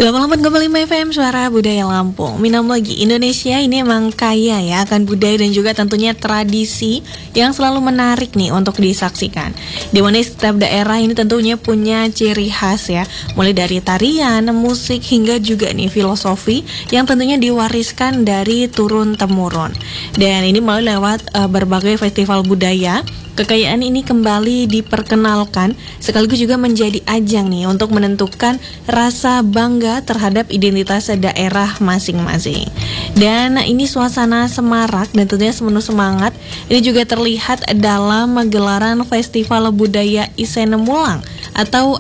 88,5 FM Suara Budaya Lampung. Minam lagi, Indonesia ini emang kaya ya akan budaya dan juga tentunya tradisi yang selalu menarik nih untuk disaksikan. Di mana setiap daerah ini tentunya punya ciri khas ya, mulai dari tarian, musik hingga juga nih filosofi yang tentunya diwariskan dari turun temurun. Dan ini melalui lewat berbagai festival budaya. Kekayaan ini kembali diperkenalkan sekaligus juga menjadi ajang nih untuk menentukan rasa bangga terhadap identitas daerah masing-masing. Dan ini suasana semarak dan tentunya penuh semangat ini juga terlihat dalam gelaran Festival Budaya Isenemulang atau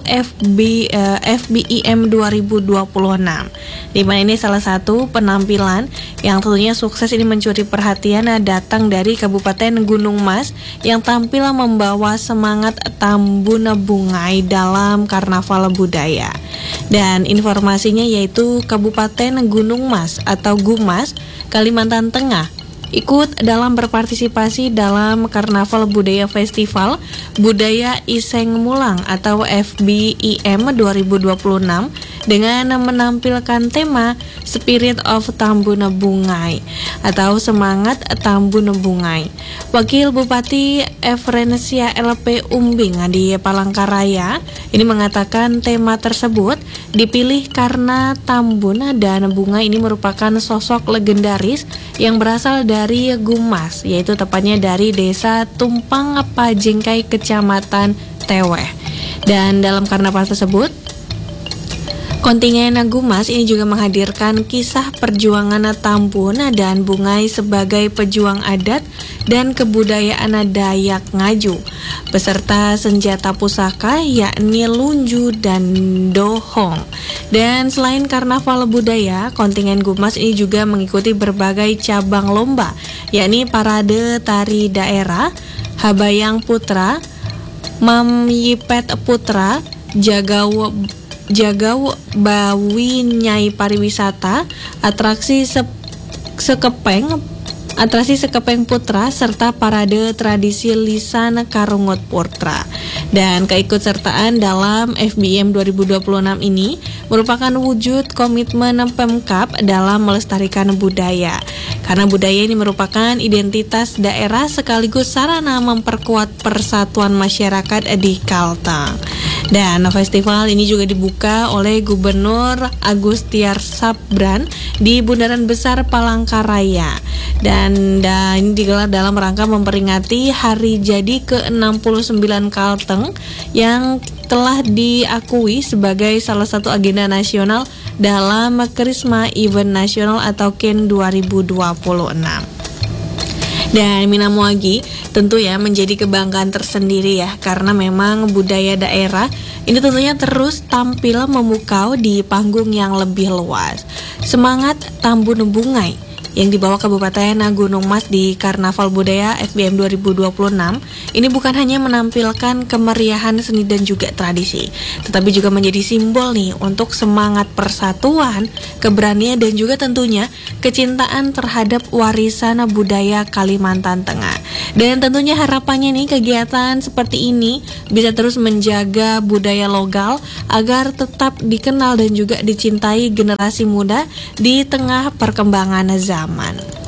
FBIM 2026. Di mana ini salah satu penampilan yang tentunya sukses ini mencuri perhatian datang dari Kabupaten Gunung Mas yang tampil membawa semangat Tambun Bungai dalam Karnaval Budaya. Dan informasinya yaitu Kabupaten Gunung Mas atau Gumas, Kalimantan Tengah ikut dalam berpartisipasi dalam Karnaval Budaya Festival Budaya Iseng Mulang atau FBIM 2026 dengan menampilkan tema Spirit of Tambun Bungai atau Semangat Tambun Bungai. Wakil Bupati Efrensia LP Umbing di Palangkaraya ini mengatakan tema tersebut dipilih karena Tambun dan Bungai ini merupakan sosok legendaris yang berasal dari Gumas, yaitu tepatnya dari Desa Tumpang Pajengkai, Kecamatan Teweh. Dan dalam karnaval tersebut, kontingen Gumas ini juga menghadirkan kisah perjuangan Tambun dan Bungai sebagai pejuang adat dan kebudayaan Dayak Ngaju beserta senjata pusaka yakni lunju dan dohong. Dan selain karnaval budaya, kontingen Gumas ini juga mengikuti berbagai cabang lomba yakni parade tari daerah, Habayang Putra, Mamyipet Putra, Jagau Bawi Nyai Pariwisata, atraksi sekepeng putra serta parade tradisi lisan Karungut Putra. Dan keikutsertaan dalam FBIM 2026 ini merupakan wujud komitmen Pemkab dalam melestarikan budaya. Karena budaya ini merupakan identitas daerah sekaligus sarana memperkuat persatuan masyarakat di Kalteng. Dan festival ini juga dibuka oleh Gubernur Agustiar Sabran di Bundaran Besar Palangkaraya. Dan ini digelar dalam rangka memperingati hari jadi ke-69 Kalteng yang telah diakui sebagai salah satu agenda nasional dalam Krisma Event Nasional atau KEN 2026. Dan Minamoagi tentu ya menjadi kebanggaan tersendiri ya, karena memang budaya daerah ini tentunya terus tampil memukau di panggung yang lebih luas. Semangat Tambun Bungai yang dibawa Kabupaten Gunung Mas di Karnaval Budaya FBIM 2026 ini bukan hanya menampilkan kemeriahan seni dan juga tradisi, tetapi juga menjadi simbol nih untuk semangat persatuan, keberanian dan juga tentunya kecintaan terhadap warisan budaya Kalimantan Tengah. Dan tentunya harapannya nih kegiatan seperti ini bisa terus menjaga budaya lokal agar tetap dikenal dan juga dicintai generasi muda di tengah perkembangan zaman.